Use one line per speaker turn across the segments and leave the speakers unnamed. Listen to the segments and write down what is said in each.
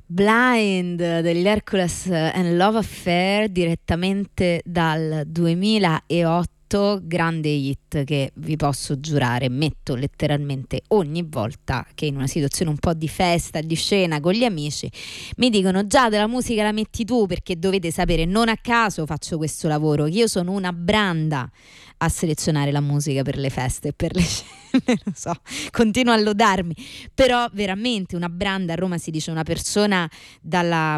Blind degli Hercules and Love Affair, direttamente dal 2008, grande hit che vi posso giurare metto letteralmente ogni volta che in una situazione un po' di festa, di scena con gli amici mi dicono: già, della musica la metti tu, perché dovete sapere, non a caso faccio questo lavoro, io sono una branda a selezionare la musica per le feste e per le scene. Lo so, continuo a lodarmi, però veramente una branda, a Roma si dice una persona dalla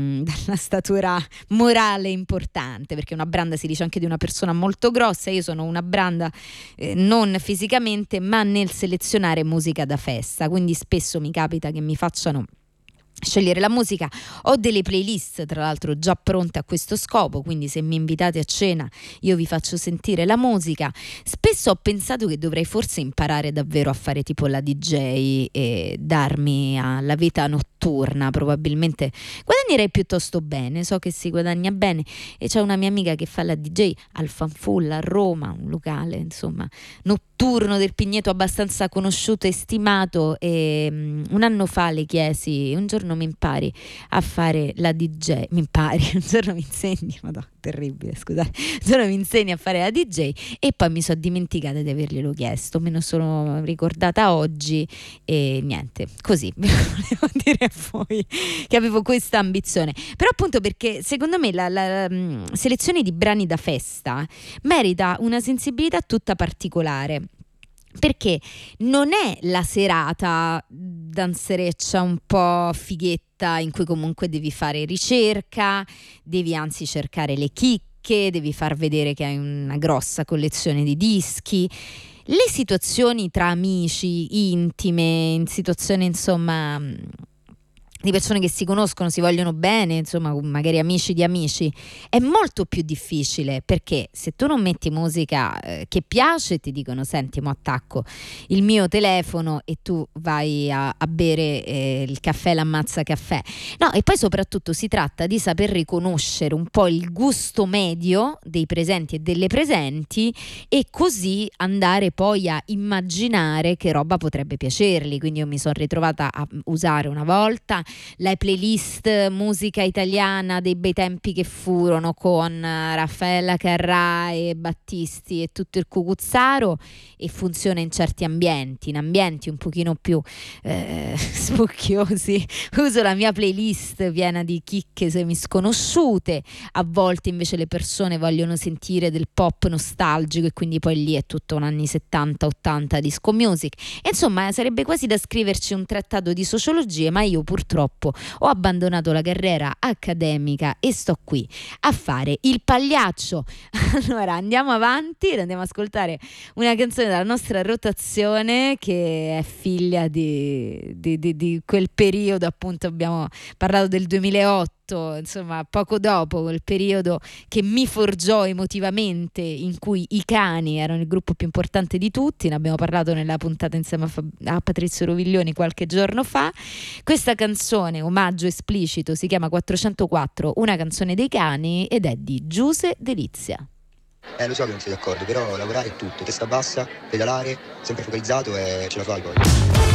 statura morale importante, perché una branda si dice anche di una persona molto grossa. Io sono una branda non fisicamente, ma nel selezionare musica da festa, quindi spesso mi capita che mi facciano scegliere la musica. Ho delle playlist tra l'altro già pronte a questo scopo, quindi se mi invitate a cena io vi faccio sentire la musica. Spesso ho pensato che dovrei forse imparare davvero a fare tipo la DJ e darmi alla vita notturna, probabilmente guadagnerei piuttosto bene, so che si guadagna bene, e c'è una mia amica che fa la DJ al Fanfull a Roma, un locale insomma notturno del Pigneto abbastanza conosciuto e stimato, e un anno fa le chiesi: un giorno mi impari a fare la DJ, un giorno mi insegni, madonna, terribile, scusate, un giorno mi insegni a fare la DJ, e poi mi sono dimenticata di averglielo chiesto, me ne sono ricordata oggi e niente, così ve lo volevo dire a voi che avevo questa ambizione. Però appunto perché secondo me la selezione di brani da festa merita una sensibilità tutta particolare, perché non è la serata danzereccia un po' fighetta in cui comunque devi fare ricerca, devi anzi cercare le chicche, devi far vedere che hai una grossa collezione di dischi. Le situazioni tra amici, intime, in situazioni insomma di persone che si conoscono, si vogliono bene, insomma magari amici di amici, è molto più difficile, perché se tu non metti musica che piace, ti dicono: senti, mo attacco il mio telefono e tu vai a bere il caffè, l'ammazza caffè. No, e poi soprattutto si tratta di saper riconoscere un po' il gusto medio dei presenti e delle presenti, e così andare poi a immaginare che roba potrebbe piacerli. Quindi io mi sono ritrovata a usare una volta la playlist musica italiana dei bei tempi che furono, con Raffaella Carrà e Battisti e tutto il cucuzzaro, e funziona in certi ambienti, in ambienti un pochino più spocchiosi uso la mia playlist piena di chicche semisconosciute. A volte invece le persone vogliono sentire del pop nostalgico, e quindi poi lì è tutto un anni 70-80 disco music, e insomma sarebbe quasi da scriverci un trattato di sociologia, ma io purtroppo ho abbandonato la carriera accademica e sto qui a fare il pagliaccio. Allora andiamo avanti ed andiamo ad ascoltare una canzone dalla nostra rotazione, che è figlia di quel periodo, appunto abbiamo parlato del 2008, insomma poco dopo quel periodo che mi forgiò emotivamente, in cui i Cani erano il gruppo più importante di tutti. Ne abbiamo parlato nella puntata insieme a Patrizio Roviglioni qualche giorno fa. Questa canzone, omaggio esplicito, si chiama 404, una canzone dei Cani, ed è di Giuse Delizia.
Lo so che non sei d'accordo, però lavorare è tutto, testa bassa, pedalare, sempre focalizzato, e ce la fai poi.